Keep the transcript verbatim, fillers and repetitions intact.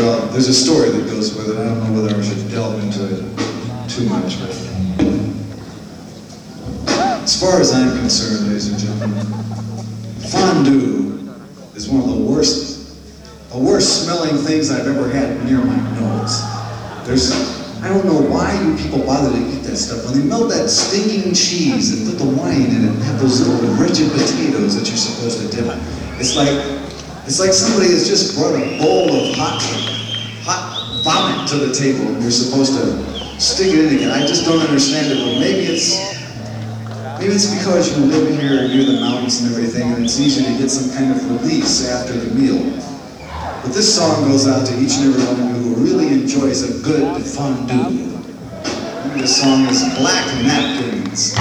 Well, there's a story that goes with it. I don't know whether I should delve into it too much, but as far as I'm concerned, ladies and gentlemen, fondue is one of the worst, the worst smelling things I've ever had near my nose. There's, I don't know why you people bother to eat that stuff. When they melt that stinking cheese and put the wine in it and have those little wretched potatoes that you're supposed to dip, it's like, it's like somebody has just brought a bowl of hot, hot vomit to the table and you're supposed to stick it in again. I just don't understand it, but maybe it's, maybe it's because you live here near the mountains and everything and it's easy to get some kind of release after the meal. But this song goes out to each and every one of you who really enjoys a good fondue. And this song is Black Napkins.